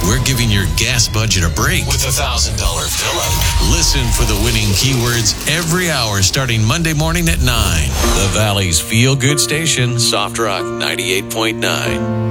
we're giving your gas budget a break with a $1,000 fill-up. Listen for the winning keywords every hour starting Monday morning at 9. The Valley's feel-good station, Soft Rock 98.9.